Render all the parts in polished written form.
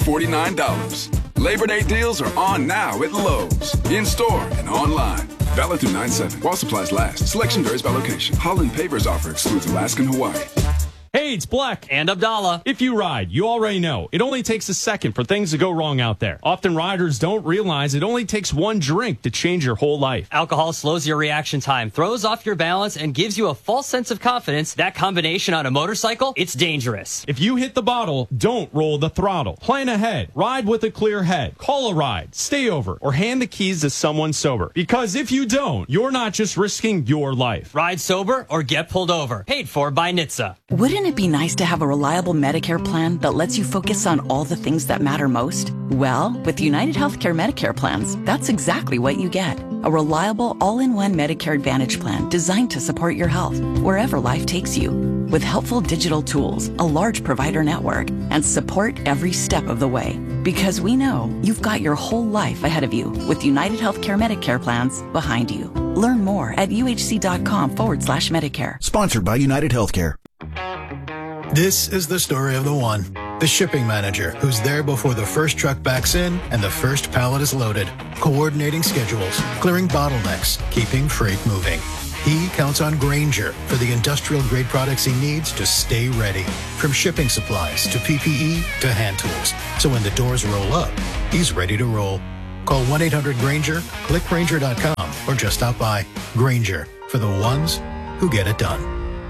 $49. Labor Day deals are on now at Lowe's. In-store and online. Valid through 9/7. While supplies last. Selection varies by location. Holland Pavers offer excludes Alaska and Hawaii. Hey, it's Black. And Abdallah. If you ride, you already know. It only takes a second for things to go wrong out there. Often riders don't realize it only takes one drink to change your whole life. Alcohol slows your reaction time, throws off your balance, and gives you a false sense of confidence. That combination on a motorcycle, it's dangerous. If you hit the bottle, don't roll the throttle. Plan ahead. Ride with a clear head. Call a ride. Stay over. Or hand the keys to someone sober. Because if you don't, you're not just risking your life. Ride sober or get pulled over. Paid for by NHTSA. Wouldn't it be nice to have a reliable Medicare plan that lets you focus on all the things that matter most? Well, with United Healthcare Medicare plans, that's exactly what you get. A reliable all-in-one Medicare Advantage plan designed to support your health wherever life takes you. With helpful digital tools, a large provider network, and support every step of the way. Because we know you've got your whole life ahead of you with United Healthcare Medicare plans behind you. Learn more at uhc.com/Medicare. Sponsored by United Healthcare. This is the story of the one. The shipping manager who's there before the first truck backs in and the first pallet is loaded, coordinating schedules, clearing bottlenecks, keeping freight moving. He counts on Grainger for the industrial-grade products he needs to stay ready. From shipping supplies to PPE to hand tools. So when the doors roll up, he's ready to roll. Call 1-800-GRAINGER, click Grainger.com, or just stop by. Grainger, for the ones who get it done.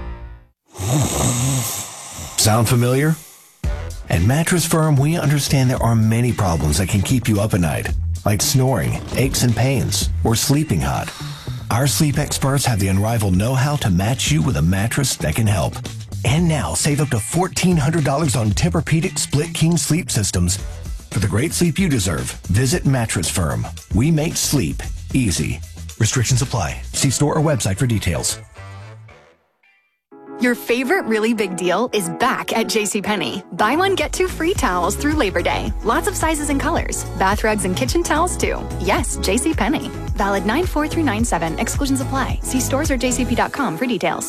Sound familiar? At Mattress Firm, we understand there are many problems that can keep you up at night, like snoring, aches and pains, or sleeping hot. Our sleep experts have the unrivaled know-how to match you with a mattress that can help. And now, save up to $1,400 on Tempur-Pedic Split King sleep systems. For the great sleep you deserve, visit Mattress Firm. We make sleep easy. Restrictions apply. See store or website for details. Your favorite really big deal is back at JCPenney. Buy one, get two free towels through Labor Day. Lots of sizes and colors. Bath rugs and kitchen towels too. Yes, JCPenney. Valid 9/4 through 9/7. Exclusions apply. See stores or jcp.com for details.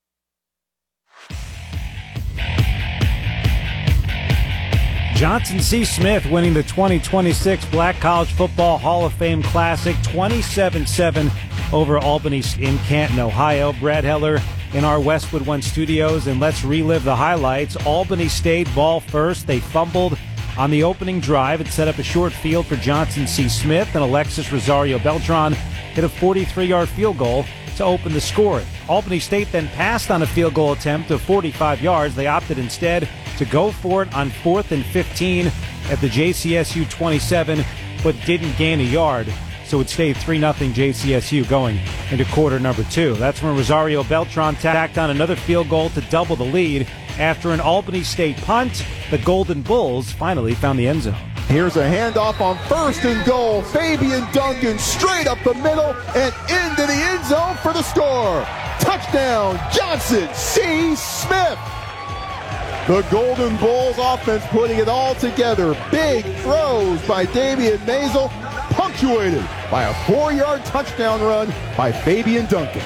Johnson C. Smith winning the 2026 Black College Football Hall of Fame Classic 27-7 over Albany in Canton, Ohio. Brad Heller in our Westwood One studios, and let's relive the highlights. Albany State ball first. They fumbled on the opening drive. It set up a short field for Johnson C. Smith, and Alexis Rosario Beltran hit a 43-yard field goal to open the scoring. Albany State then passed on a field goal attempt of 45 yards. They opted instead to go for it on 4th and 15 at the JCSU 27, but didn't gain a yard. So it stayed 3-0 JCSU going into quarter number 2. That's when Rosario Beltran tacked on another field goal to double the lead. After an Albany State punt, the Golden Bulls finally found the end zone. Here's a handoff on 1st and goal. Fabian Duncan straight up the middle and into the end zone for the score. Touchdown, Johnson C. Smith. The Golden Bulls offense putting it all together. Big throws by Damian Maisel, punctuated by a 4-yard touchdown run by Fabian Duncan.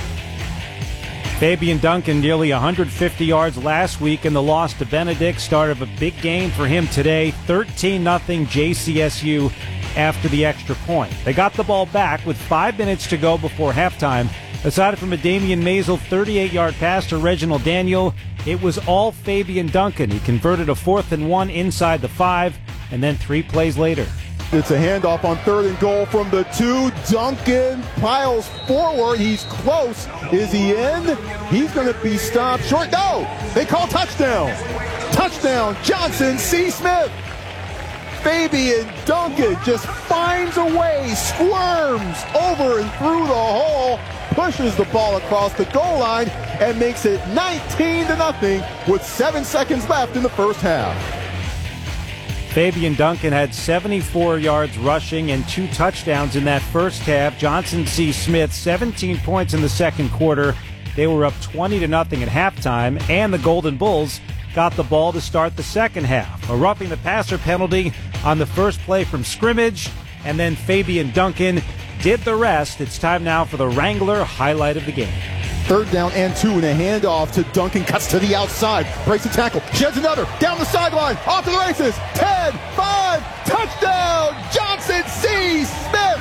Fabian Duncan nearly 150 yards last week in the loss to Benedict. Start of a big game for him today. 13-0 JCSU after the extra point. They got the ball back with 5 minutes to go before halftime. Aside from a Damian Maisel 38-yard pass to Reginald Daniel, it was all Fabian Duncan. He converted a 4th and 1 inside the 5, and then 3 plays later. It's a handoff on 3rd and goal from the 2. Duncan piles forward. He's close. Is he in? He's going to be stopped short. No! They call touchdown. Touchdown, Johnson C. Smith. Fabian Duncan just finds a way, squirms over and through the hole, pushes the ball across the goal line, and makes it 19-0 with 7 seconds left in the first half. Fabian Duncan had 74 yards rushing and 2 touchdowns in that first half. Johnson C. Smith, 17 points in the second quarter. They were up 20-0 at halftime, and the Golden Bulls got the ball to start the second half. A roughing the passer penalty on the first play from scrimmage, and then Fabian Duncan did the rest. It's time now for the Wrangler highlight of the game. 3rd down and 2, and a handoff to Duncan. Cuts to the outside. Breaks the tackle. Sheds another. Down the sideline. Off to the races. 10, 5, touchdown! Johnson C. Smith!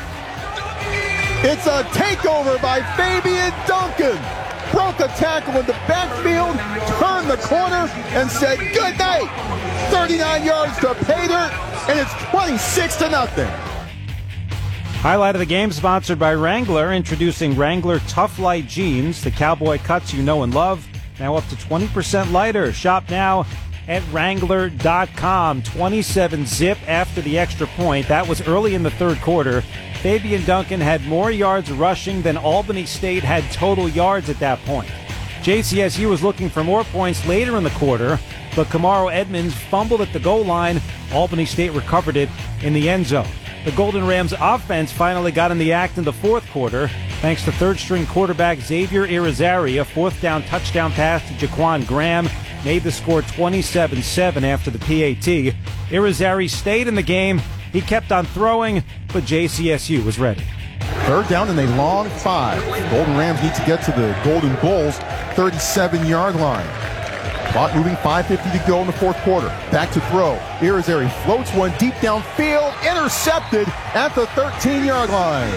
It's a takeover by Fabian Duncan. Broke a tackle in the backfield, turned the corner, and said good night. 39 yards to pay dirt, and it's 26-0. Highlight of the game sponsored by Wrangler, introducing Wrangler Tough Light Jeans, the cowboy cuts you know and love, now up to 20% lighter. Shop now at Wrangler.com. 27 zip after the extra point. That was early in the 3rd quarter. Fabian Duncan had more yards rushing than Albany State had total yards at that point. JCSU was looking for more points later in the quarter, but Kamaro Edmonds fumbled at the goal line. Albany State recovered it in the end zone. The Golden Rams offense finally got in the act in the 4th quarter, thanks to 3rd-string quarterback Xavier Irizarry. A 4th down touchdown pass to Jaquan Graham made the score 27-7 after the PAT. Irizarry stayed in the game. He kept on throwing, but JCSU was ready. 3rd down and a long 5. Golden Rams need to get to the Golden Bulls' 37-yard line. Clock moving, 5:50 to go in the 4th quarter. Back to throw. Irizarry floats one deep downfield, intercepted at the 13-yard line.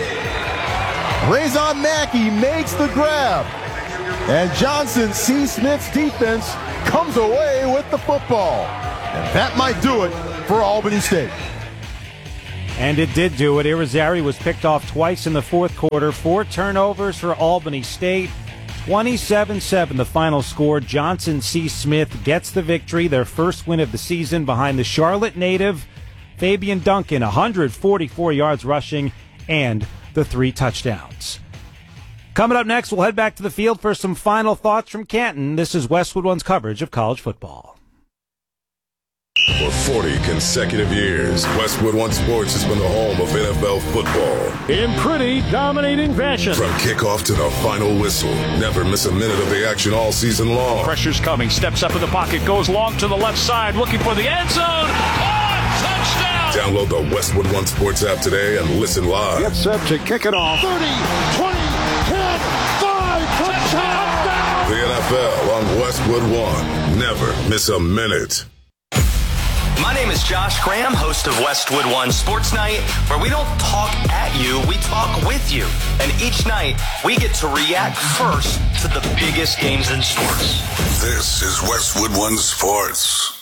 Razon Mackey makes the grab, and Johnson C. Smith's defense comes away with the football. And that might do it for Albany State. And it did do it. Irizarry was picked off twice in the 4th quarter. 4 turnovers for Albany State. 27-7 the final score. Johnson C. Smith gets the victory, their first win of the season behind the Charlotte native. Fabian Duncan, 144 yards rushing, and the 3 touchdowns. Coming up next, we'll head back to the field for some final thoughts from Canton. This is Westwood One's coverage of college football. For 40 consecutive years, Westwood One Sports has been the home of NFL football. In pretty dominating fashion. From kickoff to the final whistle, never miss a minute of the action all season long. Pressure's coming, steps up in the pocket, goes long to the left side, looking for the end zone. Oh, touchdown! Download the Westwood One Sports app today and listen live. Get set to kick it off. 30, 20, 10, 5, touchdown! The NFL on Westwood One. Never miss a minute. My name is Josh Graham, host of Westwood One Sports Night, where we don't talk at you, we talk with you. And each night, we get to react first to the biggest games in sports. This is Westwood One Sports.